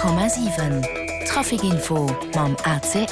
100,7 Trafikinfo mam ACL.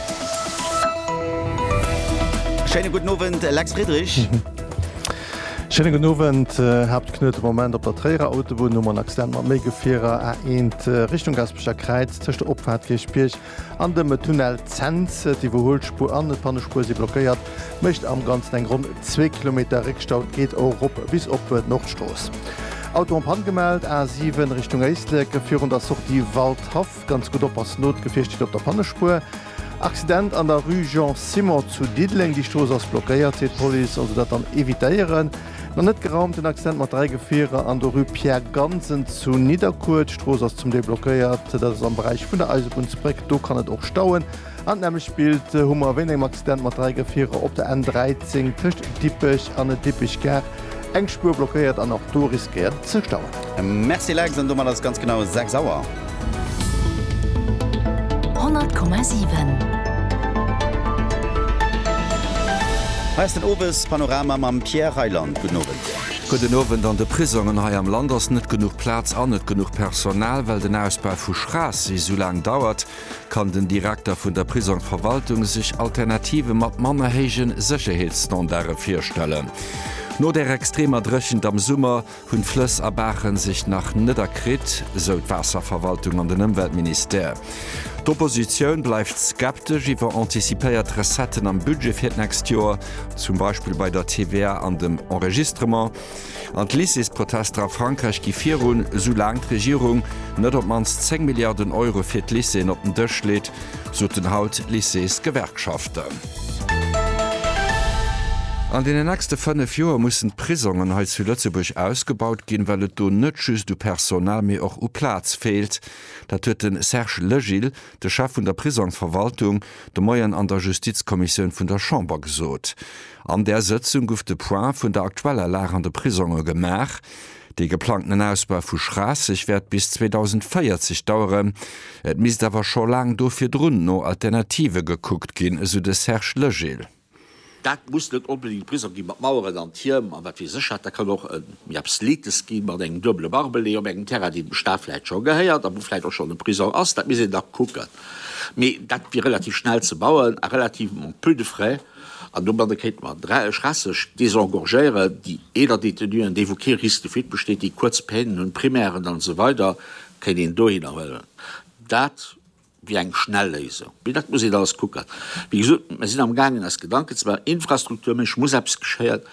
Schönen guten Abend, Lex Friedrich. Schönen guten Abend, habt knüt Moment op der Trägerautobahn Nummer Accident mat Megefährer A1 Richtung Gaspischer Kreiz zwischen der Opfahrt Kirchbirch an dem Tunnel Zenz, die Überholspur an der Pannespur sie blockiert, möchte am ganzen en rund 2 Kilometer Rückstau geht Europa bis op Nordstoß. Auto am Hand gemeldet, A7 Richtung Eistle, geführen das auch die Waldhof, ganz gut op als Notgefecht steht auf der Pannespur. Accident an der Rue Jean Simon zu Diedling, die Straße ist blockiert, die Polizei also das dann evitieren. Noch nicht geraumt den Accident mit 3 Gefähren an der Rue Pierre Gansen zu Niederkurt, die Straße ist zum Teil blockiert, das ist am Bereich von der Eisenbahnsbrücke, da kann es auch stauen. Und nämlich spielt Hummer wenig im Accident mit 3 Gefähren auf der N13 zwischen Dippich an der Dippichgär. Eng Spur blockiert an auch da riskiert zu stauen. Merci Lex, und du mal das ganz genau 6 Uhr. 100,7 Heißt den Obes Panorama am Pierre Heiland. Guten Abend. Guten Abend an de Prisungen ha am Land ass net genug Platz an net genug Personal, weil den Ausbau vu Straß si so lang dauert, kann den Direktor vun der Prisonverwaltung sich alternative mat mannerhegen Sicherheitsstandare firstellen. No der extremer Drechend am Summer hunn Flöss erbachen sich nach Niederkrit, so d Wasserverwaltung an den Umweltminister. D'Opposition bleibt skeptisch iwwer antizipéiert Resetten am Budget fir nächst Jahr, zum Beispiel bei der TVA an dem Enregistrement. An Lycées-Protester Frankreich gifirun so lang d Regierung net op mans 10 Milliarden Euro fir d Lycéen op den Dëch lädt, so den Haut Lycées Gewerkschaften. An den nächsten 5 Jahren müssen Prisungen halt zu Lützeburg ausgebaut gehen, weil es da nicht just du Personal mehr auch Platz fehlt. Das hat den Serge Legil, der Chef von der Prisonverwaltung, der Morgen an der Justizkommission von der Chambre gesagt. An der Sitzung auf den Point von der aktuellen Lage an der Prisungen gemacht. Die geplanten Ausbau von Straßen wird bis 2040 dauern. Es müsste aber schon lange dafür drunten noch Alternative geguckt gehen, so der Serge Legil. Dat muss net unbedingt Priser gi mat Mauuren an Tierm, wat wie sech hat, da kann noch Lites gi mat eng doble Barbele om eng Terra die dem Stafleit schon geheiert, aber vielleicht auch schon den Priser ass, dat mis da gucken. Me dat wie relativ schnell zu bauen, a relativ peu de frais, an Dommerket man 3 rasseg desengorgéiere, die eder Detenuen devokéiste fit besteht, die kurz pennen und primären an so weiter, kann den do hinwellen. Dat wie eng Schnelllese. Wie dat muss ich alles gucken. Wie gesagt, wir sind am Gangen als Gedanke, zwar Infrastrukturmensch muss abs gescheiert,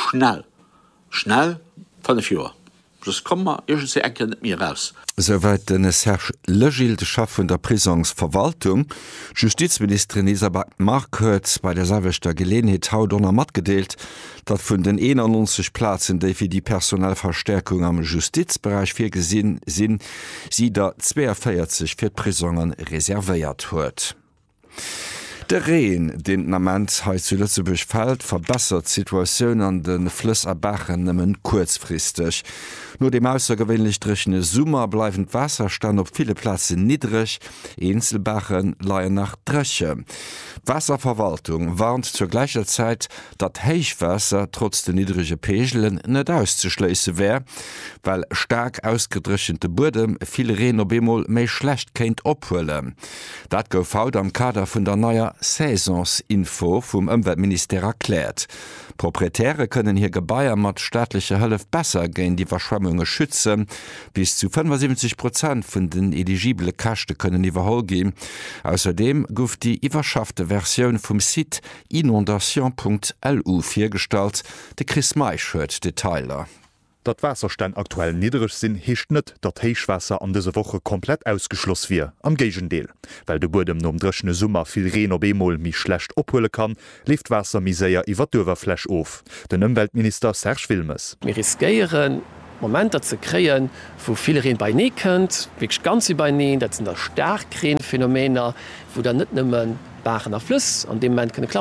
schnell von der Führer. Das kommen wir irgendwie erkennen nicht mehr raus. Soweit den Serge Legil, der Chef von der Prisonsverwaltung. Justizministerin Elisabeth Mark hat bei der selwechter Gelegenheit haut mitgeteilt, dass von den 91 Plätzen, die für die Personalverstärkung am Justizbereich vorgesehen sind, sie da 42 für die Prisonen reserviert hat. Der Regen, den Moment heißt zu Lützeburg fällt, verbessert die Situation an den Flüsserbachen nimmen kurzfristig. Nur dem außergewöhnlich drischende Sommer bleiben Wasserstand auf viele Plätze niedrig, Inselbachen leihen nach Dresche. Wasserverwaltung warnt zur gleichen Zeit, dass Heichwasser trotz der niedrigen Pegeln nicht auszuschließen wäre, weil stark ausgedrischende Boden viele Regen ob einmal mehr schlecht kennt abholen. Das geht heute am Kader von der neuen Saisonsinfo vom Umweltminister erklärt. Proprietäre können hier Gebäude mit staatlicher Hilfe besser gegen die Verschwemmungen schützen. Bis zu 75% von den eligiblen Kosten können überholt gehen. Außerdem gibt die überschaffte Version vom Site inondation.lu vorgestellt. Der Chris Maisch hört Detailer. Dat Wasserstand aktuell niedrig sinn hecht net, dat Heichwasser an dese Woche komplett ausgeschloss wie am Gegendeel. Weil de Bodem nom dreschne Summer viel Reen op Bemol mi schlecht ophole kann, lieft Wasser miséier iwwer d'Overfläch of. Den Umweltminister Serge Wilmes. Wir riskieren Momente zu kreen, wo viele Reen bei nie könnt, wirklich ganz übernehmen, dat sind der Starkreenphänomene, wo der net nimmen Bachener Fluss, an dem man keine Klamme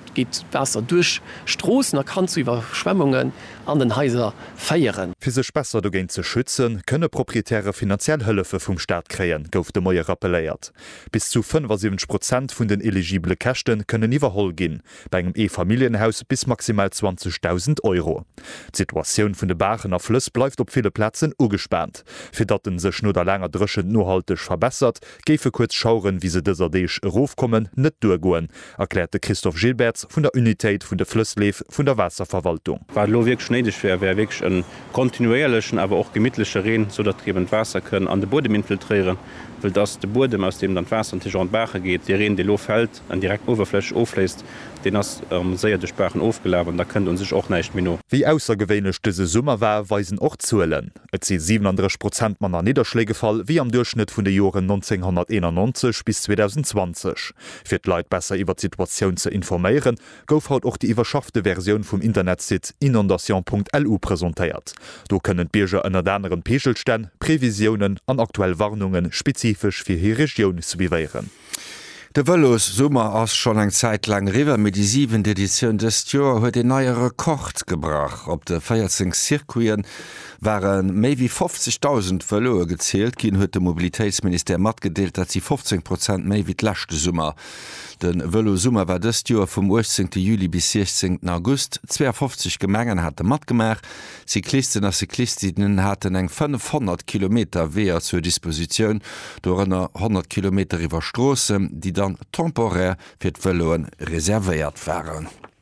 geht Wasser durch Stroßen, da kannst du über Schwemmungen an den Häuser feieren. Fi sech besser du géint ze schützen, könne proprietäre finanziell Hëllefe vum Staat kreien, gouf de Moier rappelléiert. Bis zu 75% vun den eligible Kächten kënnen iwwerholl ginn, bei engem E-Familienhaus bis maximal 20.000 €. D'Situatioun vun de Bachen a Flëss bleifft op viele Plätzen ugespannt. Fir dat den sech no der langer Drschen nohalteg verbessert, géiffe kurz schauren, wie se dëser Deeg Rofkommen net durgoen, erklärte Christoph Gilberts vun der Unitéit vun der Flëssleef vun der Wasserverwaltung. War lo wirklich schneidig wär wirklich een kontinuierlichen, aber auch gemidtliche Reen, so dat eben Wasser können an de Bodem infiltrieren, weil das de Bodem, aus dem dann Wasser an Tisch und Bache geht, die Reen die Lo fällt, an direkt Oberfläche auflässt, den as sehr de Sprachen aufgelabert, da könnt uns sich auch nicht Min. Wie aussergewöhnlich diese Summe war, weisen auch zuelen. Et sie 37% manner Niederschlägefall wie am Durchschnitt vun de Joren 1991 bis 2020. Fir Leiit besser iwwer Situation zu informieren, gouf haut auch die iwwerschaffte Version vom Internetsite inondation.lu präsentiert. Do können Bierger ënner anderen Pegelstellen, Prävisionen an aktuell Warnungen spezifisch fir hier Region zu bewähren. De Wëllos Summer ass schon eng Zeit lang Riwer mit die 7. Edition des Joer huet de neier Rekord gebracht. Op de 14 Zirkuien waren méi wie 50.000 Verloe gezielt, ginn huet de Mobilitätsminister mat gedeelt, dat sie 15% méi wie d'lächte Summer. Den Wëllo-Summer war dës Joer vom 18. Juli bis 16. August 52 Gemengen hat mat gemer. Cyklisten a Cyklistinnen hatten eng 500 Kilometer Wehr zur Disposition, dorënner 100 Kilometer iwwer Strossen, die dann temporär fir d'Wëlloen reservéiert waren.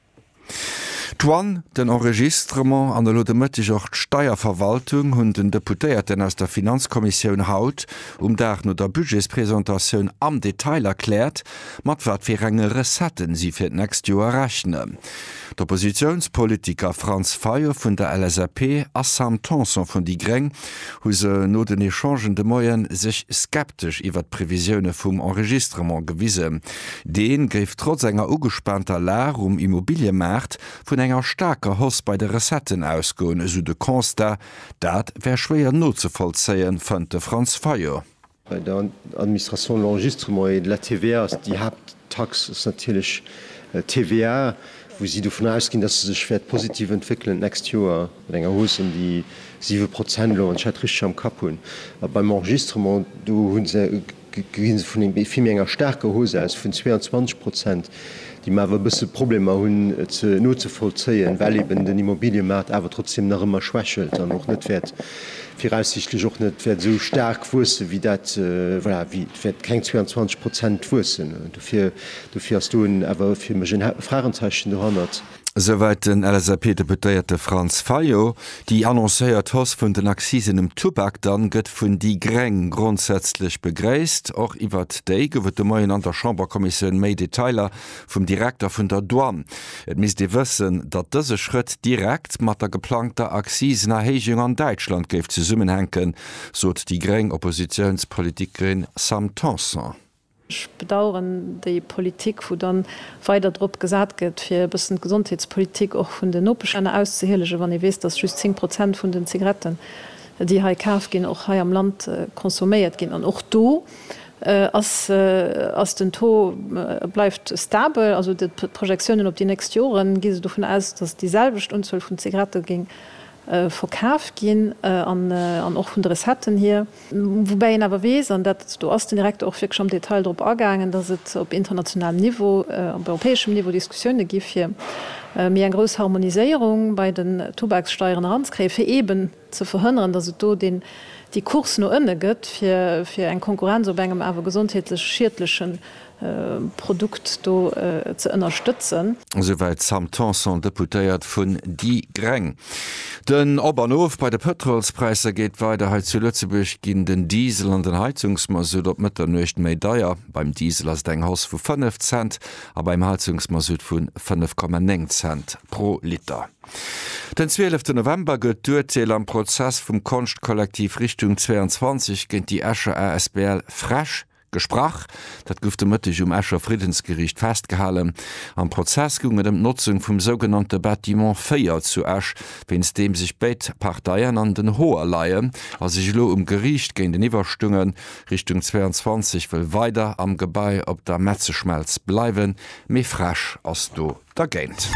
D'Wan den Enregistrement an der lodemëtteg och d'Steierverwaltung hunn den Deputéierten aus der Finanzkommissionun haut Dach no der Budgetspräsentatiun am Detail erklärt, mat wat fir enge Resetten sie fir d'nächst Joer rechnen. D'Oppositionspolitiker Franz Feier vun der LSAP a Sam Thomson vun die Greng huse no den echangende Moien sich skeptisch iwwer d'Prävisioune vum Enregistrement gewise. Den géif trotz enger ugespannter Lär Immobilienmarkt vun enger starker Hoss bei de Resetten ausgoen so de Constat, dat wär schwéier notzevollzeien fand de Franz Feier. Bei der Administration l'enregistrement et de la TVA, die Haupttax ist natürlich TVA, wo sie davon ausgehen, dass sie sich positiv entwickeln next year mit enger Hose um die 7% Lohn und richtig am Kapun. Aber beim Enregistrement du hun von den viel enger stärker Hose als von 22%. Die mawer bësse Probleme hunn ze no ze vollzeien, well eben den Immobilienmarkt awer trotzdem nach immer schwächelt an noch net wert firaussichtlich och net so stark wusse wie dat wie keng 22% wussen. Dufir hast du awer fir Fragenzeichen 100. Soweit den LSAP-Deputéierte Franz Feier, die annoncéiert Hoss vun den Aksisen im Tubak dann gëtt vun die Greng grundsätzlich begréist. Och iwwer déi gowet de Moien an der Chamberkommission méi Detailer vum Direktor vun der Douane. Et mis de wëssen, dat dëse Schritt direkt mat der geplanter Aksisenerhéigung an Deutschland géif ze summen henken, sot die Greng Oppositionspolitikerin Sam Thomson. Ich bedauern die Politik, wo dann weiter Druck gesagt wird, für ein bisschen Gesundheitspolitik auch von den Notbescheinen auszuhellen, wenn ihr wisst, dass just 10% von den Zigaretten, die hier gekauft gehen, auch hier am Land konsumiert gehen. Und auch du, als den To bleibt stabil, also die Projektionen auf die nächsten Jahre, gehen sie davon aus, dass dieselbe Stundenzahl von Zigaretten ging. Verkauf gin an och hun Resetten hier. Wobei en awer wesen, dat du as den direkt auch fir schon Detail drop agangen, dat het op internationalem Niveau, op europäischem Niveau Diskussionune gif hier mé en gros Harmonisierung bei den Tobakssteuern Ranskräfe eben zu verhënnern, dat se do die Kurs no ënne gëtt fir eng Konkurrenz op engem awer gesundheitlich schiedlichen Produkt do ze unterstützen. Soweit Sam Thomson deputéiert vun die Greng. Den Oberhof bei de Petrolspreise geht weiter zu Lützeburg ginn den Diesel an den Heizungsmasud op mit der nocht méi deier. Beim Diesel ass deng Haus vu 5 Cent, a beim Heizungsmasud vun 5,9 Cent pro Liter. Den 12. November gëtt d'Urteil am Prozess vum Konstkollektiv Richtung 22 gënnt die Escher ASBL Fresh gesprach. Dat gouf mëttech Äscher Friedensgericht festgehalen. Am Prozess gunge dem Nutzung vum sogenannte Bâtiment Féier zu Äsch, wenns dem sich beit Parteiien an den Hoher leiien, as sich lo Gericht géint den Iwerstungen Richtung 22 will weiter am Gebei op der Metzeschmelz bleiwen, méi frasch ass du dagéint.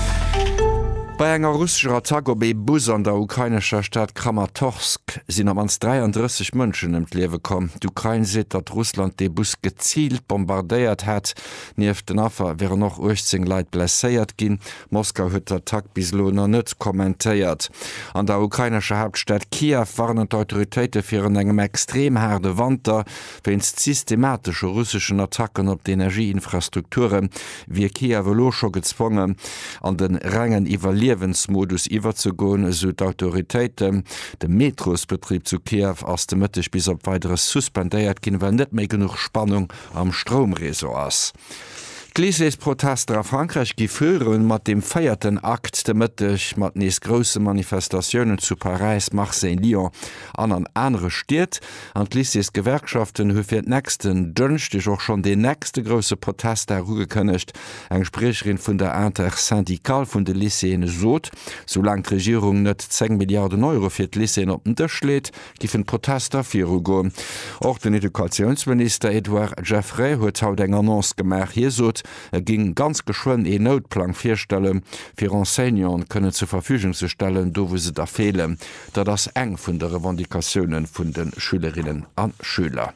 Bei enger russischer Attack op Bus an der ukrainescher Stadt Kramatorsk sinn am ans 33 Mënschen em Liewe kom. D'Ukraine seet, dat Russland de Bus gezielt bombardéiert hat. Nieef den Affer wäre noch 18 Leiit blesséiert ginn. Moskau huet d'Attack bisloner net kommentéiert. An der ukrainescher Hauptstadt Kiew waren d'Autoritéite fir en engem extrem herde Wander wennst systematische russischen Attacken op d'Energieinfrastrukturen wie Kiew Locho gezwungen an den Rängen iwwerlieren Lebensmodus iwwer zu goen so d'Autoritéite de Metrosbetrieb zu Kiew ass de Mëttech bis op weiteres suspendéiert ginn well net méi genug Spannung am Stromreso ass. Gleesprotester a Frankreich giführen mat dem feierten Akt de Mëttech mat nees grosse Manifestatiounen zu Paris, Marseille, Lyon an andere Stiert. An Lycées Gewerkschaften hu fir d nächsten dënchtech och schon de nächste grosse Protest erugekënnecht. Eng Sprecherin vun der Intersyndical vun de Lycéen sot, solang d' Regierung net 10 Milliarden Euro fir d Lycéen op den Dëch lädt, gifen Protester fir go. Och den Edukationsminister Edouard Jeffrey huet haut eng Annonce gemer hier sot, ging ganz geschwoen e Notplan firstellen, fir Enseignant kënne zur Verfügung zu stellen, do wo se da fehle, da das eng vun der Revendikationen vun den Schülerinnen an Schüler.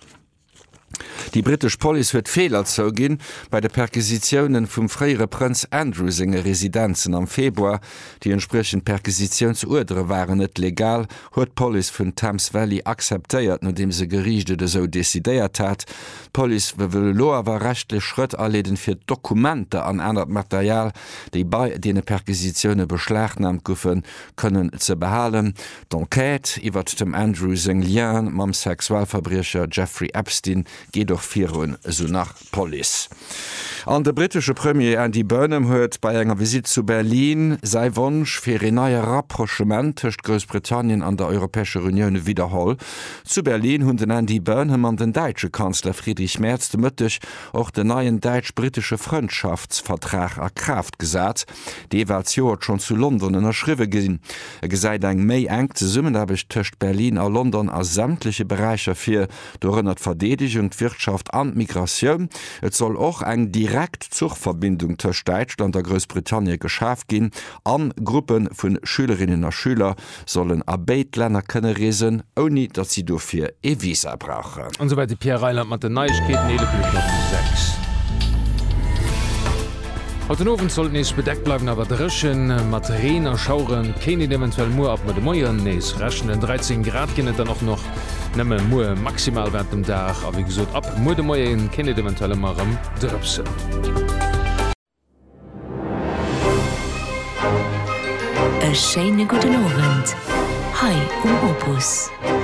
Die britisch Police huet Fehler zou ginn bei de Perquisitionen vum freiere Prinz Andrew senge Residenzen am Februar, die entsprechend Perquisitionsurdre waren net legal, huet Police vun Thames Valley akzeptéiert, nodem se Gerichte de so desideiert hat. Police will lo awer rechtle Schritt erleden fir Dokumente an enert Material, déi bei dee Perquisitionune beschlagnahmt goffen können ze behalen. D'Enquête iwwer dem Andrew seng Lien mam Sexualverbrecher Jeffrey Epstein geht doch virun so nach Police. An der britische Premier Andy Burnham huet bei enger Visit zu Berlin sei Wunsch fir e neue Rapprochement tcht Großbritannien an der Europäische Union wiederholl. Zu Berlin hunn den Andy Burnham an den deutsche Kanzler Friedrich Merz de Mëttech och den neuen deutsch-britische Freundschaftsvertrag a Kraft gesat. Die war schon zu London erschriwe gin. Geseit eng méi eng ze summen habe ich töcht Berlin a London as sämtliche Bereiche fir dorënnert Verteidigung, Wirtschaft an Migration. Et soll auch eng direkt Zugverbindung zur Deutschland der Großbritannien geschafft gin. An Gruppen von Schülerinnen und Schüler sollen Arbeitländer können reisen, ohne dass sie dafür e Visa brauchen. Und soweit die Pierre Reiland mit den Neuigkeiten, Nele Blücher 6. Heute Abend sollten nicht bedeckt bleiben, aber drschen, Materien, Schauren, keine eventuell nur ab mit dem Mäuern, nicht rechnen, 13 Grad gehen dann auch noch, nehmen nur maximal während dem Tag, aber wie gesagt, ab mit dem Mäuern, keine eventuell mal am Dröpsen. Eine schöne gute Abend. Hi, Opus.